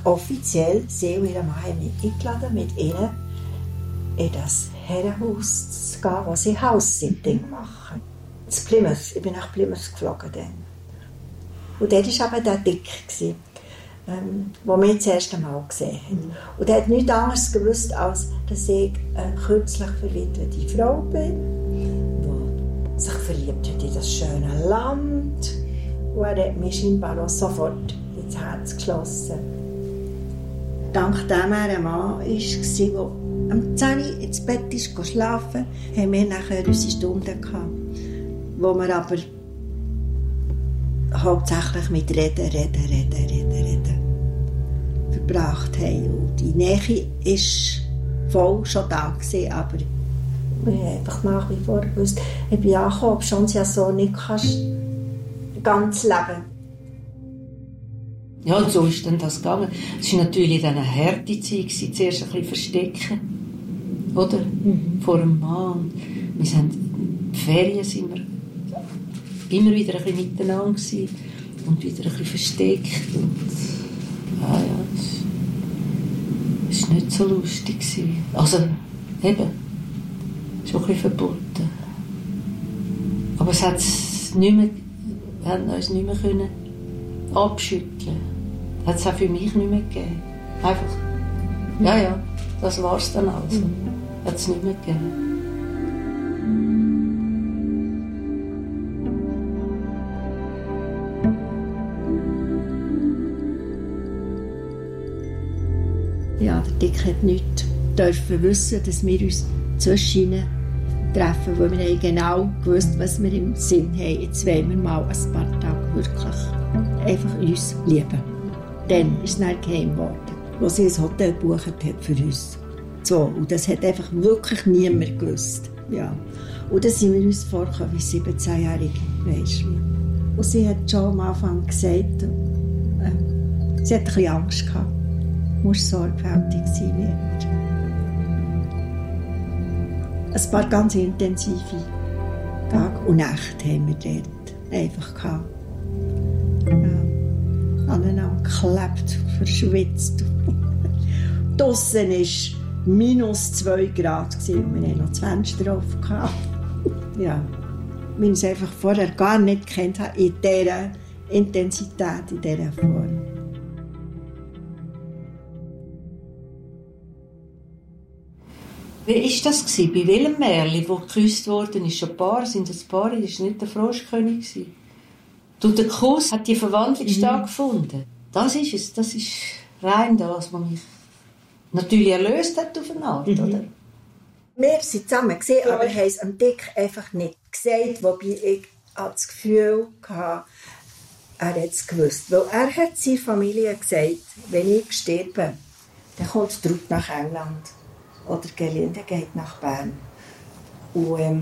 offiziell sie und ihre Mann haben mich eingeladen, mit ihnen in das Herrenhaus zu gehen, wo sie House-Sitting machen. In Plymouth. Ich bin nach Plymouth geflogen dann. Und dort war eben der Dick, den wir das erste Mal gesehen haben. Und er hat nichts anderes gewusst, als dass ich eine kürzlich verwitwete Frau bin, die sich verliebt hat in das schöne Land. Und er hat mich scheinbar auch sofort ins Herz geschlossen. Dank dem er ein Mann war, der am 10 Uhr ins Bett ist, schlafen, haben wir nachher unsere Stunden gehabt, wo wir aber hauptsächlich mit Reden verbracht haben. Und die Nähe war voll schon da gewesen, aber wir haben einfach nach wie vor gewusst, ich bin angekommen, ob schon ja so nicht kannst ganz leben. Ja, und so ist dann das gegangen. Es war natürlich dann eine harte Zeit, zuerst ein bisschen verstecken, oder? Vor dem Mann. Wir sind in den Ferien sind wir immer wieder ein bisschen miteinander gewesen und wieder ein bisschen versteckt. Und es war nicht so lustig gewesen. Also, eben, schon ein bisschen verboten. Aber es hat nicht mehr, wir haben uns nicht mehr können abschütteln. Hat es auch für mich nicht mehr gegeben. Einfach, ja, das war es dann also. Hat es nicht mehr gegeben. Ja, der Dick hat nicht dürfen wissen, dass wir uns zwischen ihnen treffen, weil wir haben genau gewusst, was wir im Sinn haben. Jetzt wollen wir mal ein paar Tage wirklich einfach uns lieben. Dann ist es dann geheim geworden, wo sie ein Hotel gebucht hat für uns. So, und das hat einfach wirklich niemand gewusst. Ja. Und dann sind wir uns vorgekommen wie 17-Jährige. Weißt du. Und sie hat schon am Anfang gesagt, sie hat ein bisschen Angst gehabt. Du musst sorgfältig sein mit mir. Ein paar ganz intensive Tage und Nächte haben wir dort einfach gehabt. Aneinander geklebt, verschwitzt. Draussen war -2 Grad und wir hatten noch das Fenster offen. Ja, wir uns einfach vorher gar nicht gekannt haben, in dieser Intensität, in dieser Form. Wie war das bei welchem Märchen, wo geküsst worden ist? Ein Paar, sind es Paare? Das war nicht der Froschkönig. Durch den Kuss hat die Verwandlung stattgefunden. Das ist es. Das ist rein das, was mich natürlich erlöst hat auf eine Art, oder? Wir waren zusammen, aber haben es am Dick einfach nicht gesagt, wobei ich das Gefühl hatte, er hat es gewusst. Weil er hat seiner Familie gesagt, wenn ich sterbe, dann kommt Trud nach England. Oder Gelinde geht nach Bern. Und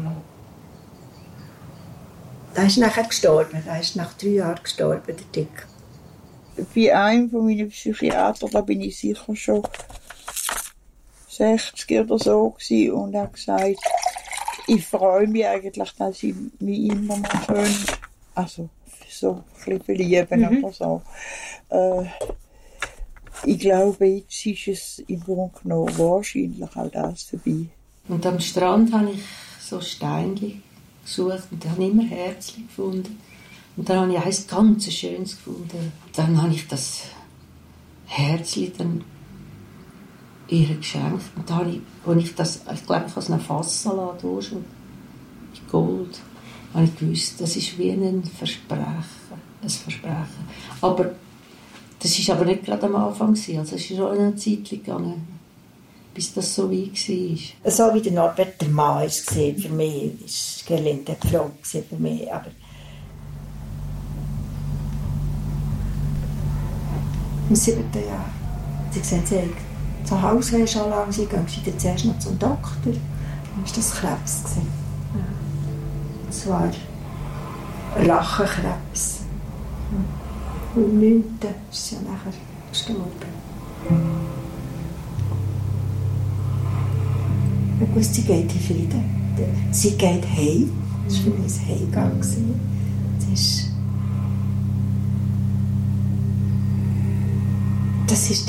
er ist nachher gestorben. Er ist nach 3 Jahren gestorben, der Dick. Bei einem von meinen Psychiatern, da bin ich sicher schon 60 oder so gewesen, und er hat gesagt, ich freue mich eigentlich, dass ich mich immer noch schön, also so ein bisschen verlieben oder so. Ich glaube, jetzt ist es im Grunde genommen wahrscheinlich auch das vorbei. Und am Strand habe ich so Steinchen gesucht und habe immer Herzchen gefunden. Und dann habe ich eins ganz Schönes gefunden. Dann habe ich das Herzchen dann ihr geschenkt. Und dann habe ich, als ich das, ich glaube, ich habe es noch fassen lassen, schon in Gold, habe ich gewusst, das ist wie ein Versprechen. Aber das war aber nicht gerade am Anfang. Also es ist schon eine Zeit gegangen, bis das so weit war. So wie der Norbert der Mann war für mich, war Gerlinde die Frau für mich. Aber im 7. Jahr, sie gesagt, sie hat zu Hause schon lange, sie gehen wieder zuerst noch zum Doktor. Dann war das Krebs. Ja. Es war Rachenkrebs. Und am 9. ist sie nachher gestorben. Ich wusste, sie geht in Frieden. Sie geht heim. Das war für mich ein Heimgang. Das ist